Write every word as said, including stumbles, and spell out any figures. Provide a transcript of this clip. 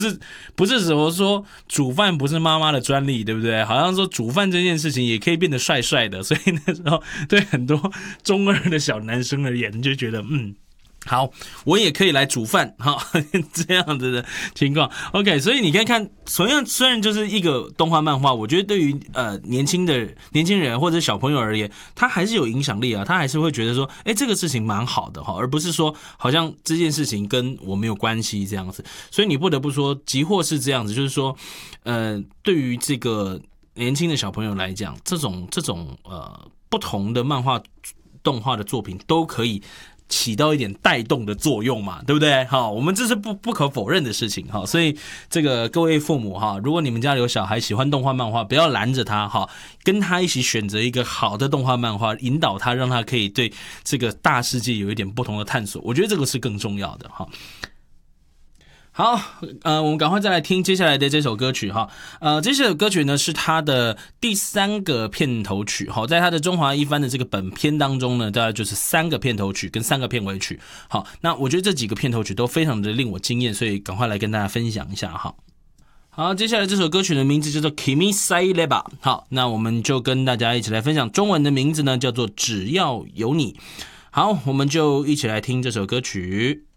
是不是什么说煮饭不是妈妈的专利，对不对？好像说煮饭这件事情也可以变得帅帅的，所以那时候对很多中二的小男生而言，就觉得嗯。好，我也可以来煮饭哈，这样子的情况。OK， 所以你可以看，同样虽然就是一个动画漫画，我觉得对于呃年轻的年轻人或者小朋友而言，他还是有影响力啊，他还是会觉得说，哎，这个事情蛮好的哈，而不是说好像这件事情跟我没有关系这样子。所以你不得不说，即或是这样子，就是说，呃，对于这个年轻的小朋友来讲，这种这种呃不同的漫画动画的作品都可以起到一点带动的作用嘛，对不对？好，我们这是不不可否认的事情哈，所以这个各位父母哈，如果你们家有小孩喜欢动画漫画，不要拦着他哈，跟他一起选择一个好的动画漫画，引导他，让他可以对这个大世界有一点不同的探索，我觉得这个是更重要的哈。好，呃，我们赶快再来听接下来的这首歌曲哈。呃，这首歌曲呢是他的第三个片头曲哈，在他的中华一番的这个本片当中呢，大概就是三个片头曲跟三个片尾曲。好，那我觉得这几个片头曲都非常的令我惊艳，所以赶快来跟大家分享一下哈。好，接下来这首歌曲的名字叫做 Kimi Saireba。好，那我们就跟大家一起来分享中文的名字呢，叫做只要有你。好，我们就一起来听这首歌曲。